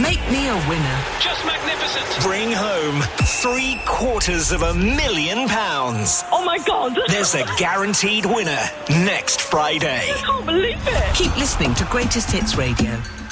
Make me a winner. Just magnificent. Bring home £750,000. Oh my God. There's a guaranteed winner next Friday. I can't believe it. Keep listening to Greatest Hits Radio.